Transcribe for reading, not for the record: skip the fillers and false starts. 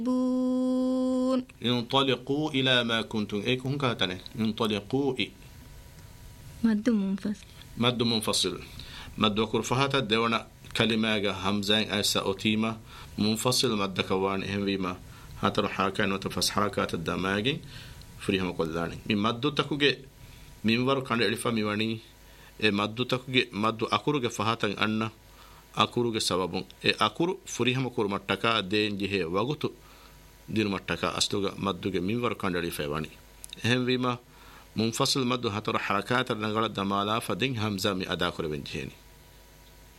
انطلقوا إلى ما كنتم إيكم كاتنه انطلقوا مد منفصل مد وكرفهات الدونا كلمة همزة أسا أتيمة منفصل مد كوان إهم بما هاتر حركة وتفس حركات الدماغي فريهم كلاني من مد تكوجي من ورق عند ألفا ميواني مد تكوجي مد أكروج فهاتن أن أكروج سببون أكرو فريهم كور متكا دين جه وقتو دين متكا أستوجا مدوج من ورق عند ألفا واني إهم بما منفصل مد هاتر حركات النقل الدمالا فدين همزة مي أدا كور بنجهني